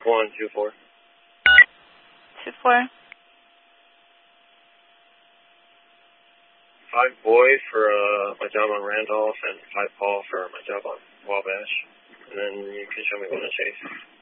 124. 24. 5 Boy for my job on Randolph, and 5 Paul for my job on Wabash. And then you can show me when to chase.